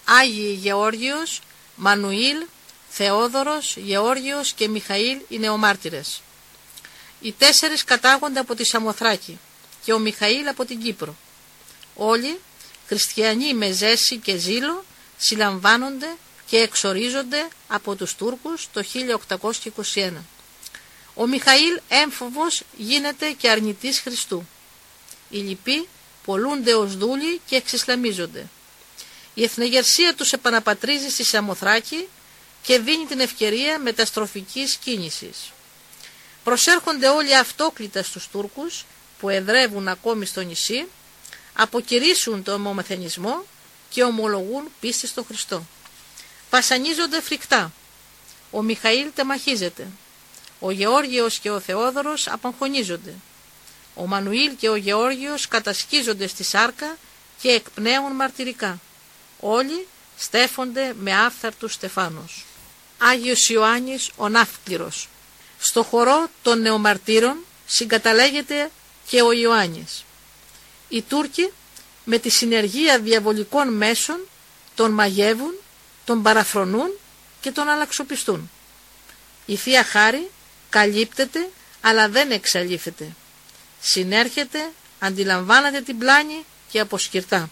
Άγιοι Γεώργιος, Μανουήλ, Θεόδωρος, Γεώργιος και Μιχαήλ οι νεομάρτυρες. Οι 4 κατάγονται από τη Σαμοθράκη και ο Μιχαήλ από την Κύπρο. Όλοι, χριστιανοί με ζέση και ζήλο, συλλαμβάνονται και εξορίζονται από τους Τούρκους το 1821. Ο Μιχαήλ έμφοβος γίνεται και αρνητής Χριστού. Οι λοιποί πολλούνται ως δούλοι και εξισλαμίζονται. Η εθνεγερσία τους επαναπατρίζει στη Σαμοθράκη και δίνει την ευκαιρία μεταστροφικής κίνησης. Προσέρχονται όλοι αυτόκλητα στους Τούρκους που εδρεύουν ακόμη στο νησί, αποκηρύσουν τον ομομαθενισμό και ομολογούν πίστη στον Χριστό. Βασανίζονται φρικτά. Ο Μιχαήλ τεμαχίζεται. Ο Γεώργιος και ο Θεόδωρος απαγχωνίζονται. Ο Μανουήλ και ο Γεώργιος κατασκίζονται στη σάρκα και εκπνέουν μαρτυρικά. Όλοι στέφονται με άφθαρτους στεφάνους. Άγιος Ιωάννης ο Ναύκληρος. Στο χορό των νεομαρτύρων συγκαταλέγεται και ο Ιωάννης. Οι Τούρκοι με τη συνεργία διαβολικών μέσων τον μαγεύουν, τον παραφρονούν και τον αλλαξοπιστούν. Η Θεία Χάρη καλύπτεται αλλά δεν εξαλείφεται. Συνέρχεται, αντιλαμβάνεται την πλάνη και αποσκυρτά.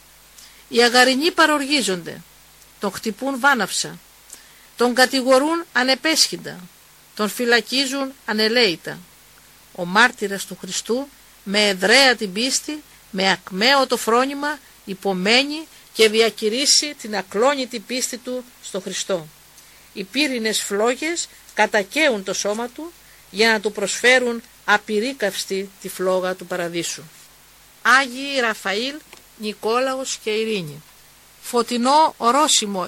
Οι αγαρινοί παροργίζονται, τον χτυπούν βάναυσα, τον κατηγορούν ανεπέσχυντα, τον φυλακίζουν ανελαίητα. Ο μάρτυρας του Χριστού με εδραία την πίστη, με ακμαίο το φρόνημα υπομένει και διακηρύσει την ακλόνητη πίστη του στο Χριστό. Οι πύρινες φλόγες κατακαίουν το σώμα του για να του προσφέρουν απειρίκαυστη τη φλόγα του παραδείσου. Άγιοι Ραφαήλ, Νικόλαος και Ειρήνη. Φωτεινό ορόσημο